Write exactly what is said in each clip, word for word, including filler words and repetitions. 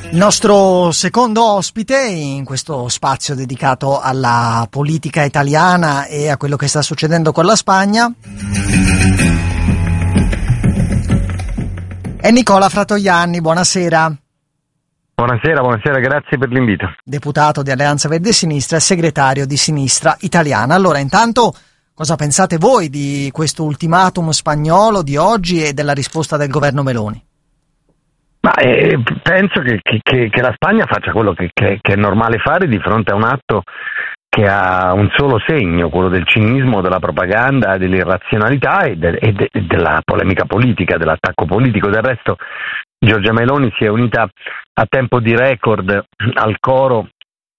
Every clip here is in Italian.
Il nostro secondo ospite in questo spazio dedicato alla politica italiana e a quello che sta succedendo con la Spagna è Nicola Fratoianni. Buonasera. Buonasera, buonasera, grazie per l'invito. Deputato di Alleanza Verdi e Sinistra e segretario di Sinistra Italiana. Allora, intanto, cosa pensate voi di questo ultimatum spagnolo di oggi e della risposta del governo Meloni? Ma eh, penso che, che, che la Spagna faccia quello che, che, che è normale fare di fronte a un atto che ha un solo segno, quello del cinismo, della propaganda, dell'irrazionalità e, de, e, de, e della polemica politica, dell'attacco politico. Del resto Giorgia Meloni si è unita a tempo di record al coro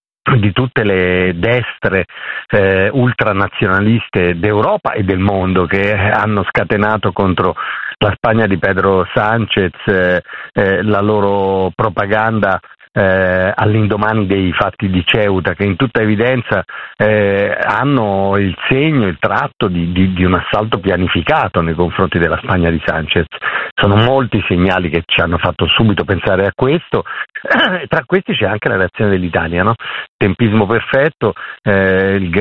di tutte le destre eh, ultranazionaliste d'Europa e del mondo che hanno scatenato contro la Spagna di Pedro Sánchez eh, eh, la loro propaganda eh, all'indomani dei fatti di Ceuta, che in tutta evidenza eh, hanno il segno, il tratto di, di, di un assalto pianificato nei confronti della Spagna di Sánchez. Sono molti i segnali che ci hanno fatto subito pensare a questo. Tra questi c'è anche la reazione dell'Italia, no? Tempismo perfetto, eh, il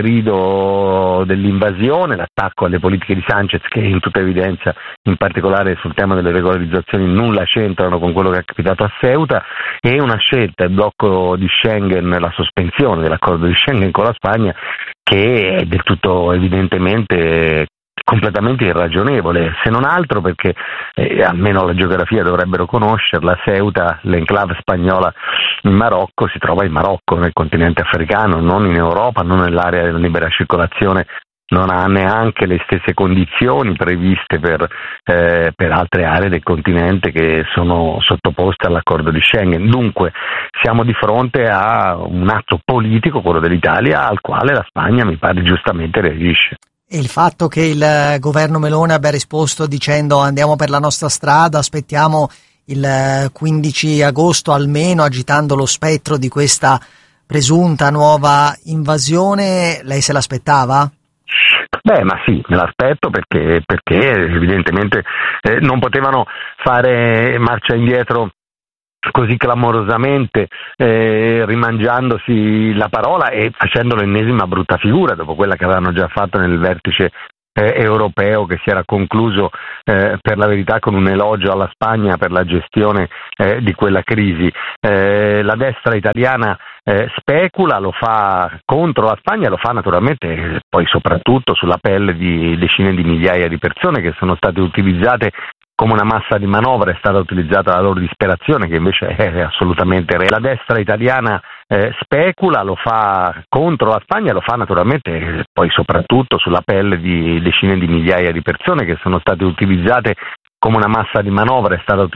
grido dell'invasione, l'attacco alle politiche di Sánchez, che in tutta evidenza, in particolare sul tema delle regolarizzazioni, nulla c'entrano con quello che è capitato a Ceuta, e una scelta, il blocco di Schengen, la sospensione dell'accordo di Schengen con la Spagna, che è del tutto evidentemente completamente irragionevole, se non altro perché eh, almeno la geografia dovrebbero conoscerla. Ceuta, l'enclave spagnola in Marocco, si trova in Marocco, nel continente africano, non in Europa, non nell'area della libera circolazione, non ha neanche le stesse condizioni previste per, eh, per altre aree del continente che sono sottoposte all'accordo di Schengen. Dunque siamo di fronte a un atto politico, quello dell'Italia, al quale la Spagna, mi pare, giustamente reagisce. E il fatto che il governo Meloni abbia risposto dicendo andiamo per la nostra strada, aspettiamo il quindici agosto almeno, agitando lo spettro di questa presunta nuova invasione, lei se l'aspettava? Beh, ma sì, me l'aspetto perché, perché evidentemente eh, non potevano fare marcia indietro così clamorosamente, eh, rimangiandosi la parola e facendo l'ennesima brutta figura dopo quella che avevano già fatto nel vertice eh, europeo, che si era concluso eh, per la verità con un elogio alla Spagna per la gestione eh, di quella crisi. Eh, la destra italiana eh, specula, lo fa contro la Spagna, lo fa naturalmente eh, poi soprattutto sulla pelle di decine di migliaia di persone che sono state utilizzate come una massa di manovra, è stata utilizzata la loro disperazione, che invece è assolutamente reale. La destra italiana eh, specula, lo fa contro la Spagna, lo fa naturalmente eh, poi soprattutto sulla pelle di decine di migliaia di persone che sono state utilizzate come una massa di manovra, è stata utilizzata